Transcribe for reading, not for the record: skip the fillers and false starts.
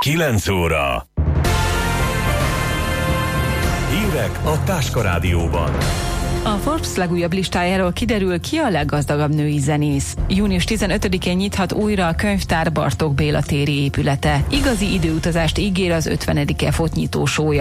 9 óra. Hírek a Táska Rádióban. A Forbes legújabb listájáról kiderül, ki a leggazdagabb női zenész. Június 15-én nyithat újra a könyvtár Bartók Béla téri épülete. Igazi időutazást ígér az 50. EFOT nyitósója.